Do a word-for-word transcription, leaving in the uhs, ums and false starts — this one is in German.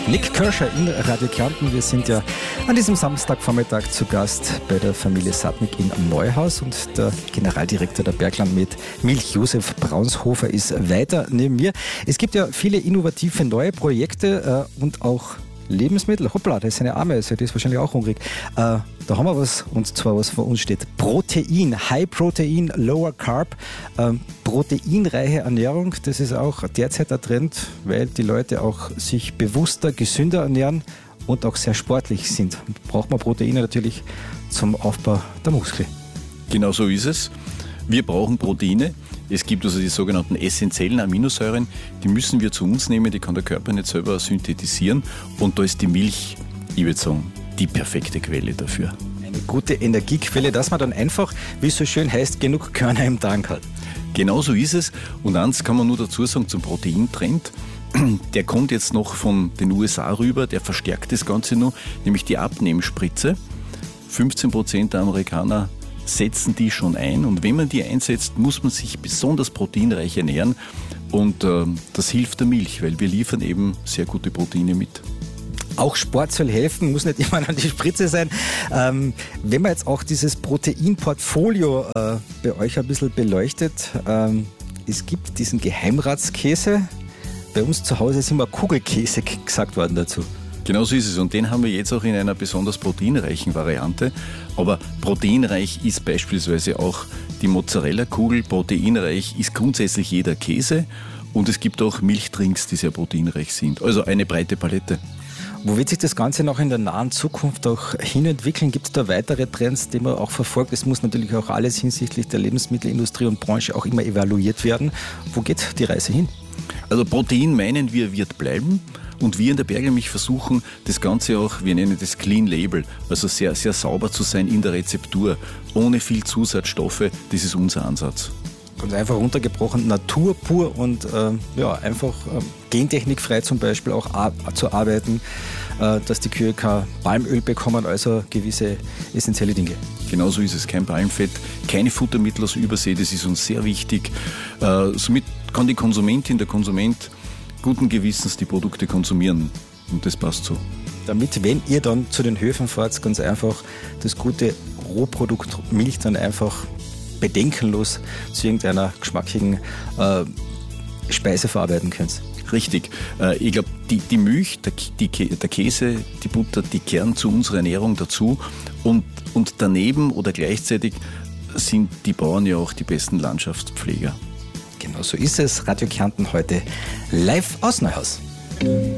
Nick Kirscher in Radio Kärnten. Wir sind ja an diesem Samstagvormittag zu Gast bei der Familie Sattnig in Neuhaus und der Generaldirektor der Bergland Milch, Josef Braunshofer, ist weiter neben mir. Es gibt ja viele innovative neue Projekte äh, und auch Lebensmittel. Hoppla, da ist eine Ameise, die ist wahrscheinlich auch hungrig. Äh, da haben wir was, und zwar was vor uns steht. Protein, High Protein, Lower Carb. Ähm, proteinreiche Ernährung, das ist auch derzeit der Trend, weil die Leute auch sich bewusster, gesünder ernähren und auch sehr sportlich sind. Braucht man Proteine natürlich zum Aufbau der Muskeln. Genau so ist es. Wir brauchen Proteine. Es gibt also die sogenannten essentiellen Aminosäuren, die müssen wir zu uns nehmen, die kann der Körper nicht selber synthetisieren. Und da ist die Milch, ich würde sagen, die perfekte Quelle dafür. Eine gute Energiequelle, dass man dann einfach, wie es so schön heißt, genug Körner im Tank hat. Genau so ist es. Und eins kann man nur dazu sagen zum Proteintrend. Der kommt jetzt noch von den U S A rüber, der verstärkt das Ganze noch, nämlich die Abnehmspritze. fünfzehn Prozent der Amerikaner setzen die schon ein, und wenn man die einsetzt, muss man sich besonders proteinreich ernähren, und äh, das hilft der Milch, weil wir liefern eben sehr gute Proteine mit. Auch Sport soll helfen, muss nicht immer an die Spritze sein. Ähm, wenn man jetzt auch dieses Proteinportfolio äh, bei euch ein bisschen beleuchtet, ähm, es gibt diesen Geheimratskäse, bei uns zu Hause ist immer Kugelkäse gesagt worden dazu. Genau so ist es, und den haben wir jetzt auch in einer besonders proteinreichen Variante. Aber proteinreich ist beispielsweise auch die Mozzarella-Kugel, proteinreich ist grundsätzlich jeder Käse, und es gibt auch Milchtrinks, die sehr proteinreich sind. Also eine breite Palette. Wo wird sich das Ganze noch in der nahen Zukunft auch hinentwickeln? Gibt es da weitere Trends, die man auch verfolgt? Es muss natürlich auch alles hinsichtlich der Lebensmittelindustrie und Branche auch immer evaluiert werden. Wo geht die Reise hin? Also Protein, meinen wir, wird bleiben. Und wir in der Berglandmilch versuchen, das Ganze auch, wir nennen das Clean Label, also sehr, sehr sauber zu sein in der Rezeptur, ohne viel Zusatzstoffe. Das ist unser Ansatz. Ganz einfach runtergebrochen, Natur pur und äh, ja, einfach äh, gentechnikfrei zum Beispiel auch ar- zu arbeiten, äh, dass die Kühe kein Palmöl bekommen, also gewisse essentielle Dinge. Genau so ist es, kein Palmfett, keine Futtermittel aus Übersee, das ist uns sehr wichtig. Äh, somit kann die Konsumentin, der Konsument guten Gewissens die Produkte konsumieren, und das passt so. Damit, wenn ihr dann zu den Höfen fahrt, ganz einfach das gute Rohprodukt Milch dann einfach bedenkenlos zu irgendeiner geschmackigen äh, Speise verarbeiten könnt. Richtig. Äh, ich glaube, die, die Milch, der, die, der Käse, die Butter, die kehren zu unserer Ernährung dazu, und, und daneben oder gleichzeitig sind die Bauern ja auch die besten Landschaftspfleger. Genau so ist es. Radio Kärnten heute live aus Neuhaus.